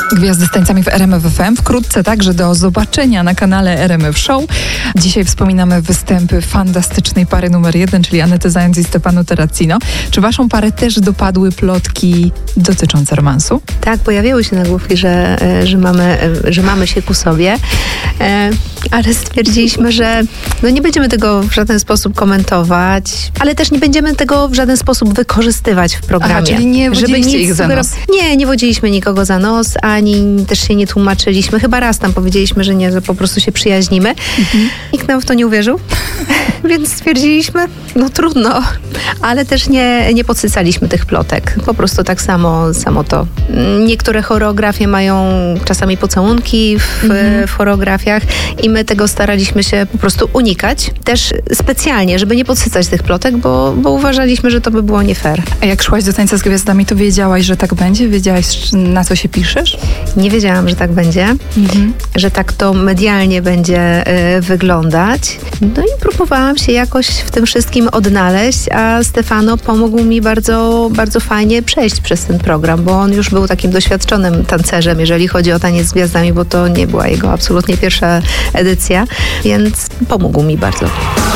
Gwiazdy z tańcami w RMF FM. Wkrótce także do zobaczenia na kanale RMF Show. Dzisiaj wspominamy występy fantastycznej pary numer 1, czyli Anety Zając i Stefano Terracino. Czy waszą parę też dopadły plotki dotyczące romansu? Tak, pojawiały się nagłówki, że mamy się ku sobie, ale stwierdziliśmy, że nie będziemy tego w żaden sposób komentować, ale też nie będziemy tego w żaden sposób wykorzystywać w programie. Aha, czyli nie wodziliście ich za nos? Nie wodziliśmy nikogo za nos, ani też się nie tłumaczyliśmy. Chyba raz tam powiedzieliśmy, że nie, że po prostu się przyjaźnimy. Nikt nam w to nie uwierzył, więc stwierdziliśmy, trudno, ale też nie podsycaliśmy tych plotek. Po prostu tak samo to. Niektóre choreografie mają czasami pocałunki w choreografiach i my tego staraliśmy się po prostu unikać. Też specjalnie, żeby nie podsycać tych plotek, bo uważaliśmy, że to by było nie fair. A jak szłaś do Tańca z Gwiazdami, to wiedziałaś, że tak będzie? Wiedziałaś, na co się piszesz? Nie wiedziałam, że tak będzie, że tak to medialnie będzie wyglądać. I próbowałam się jakoś w tym wszystkim odnaleźć, a Stefano pomógł mi bardzo, bardzo fajnie przejść przez ten program, bo on już był takim doświadczonym tancerzem, jeżeli chodzi o Taniec z Gwiazdami, bo to nie była jego absolutnie pierwsza edycja, więc pomógł mi bardzo.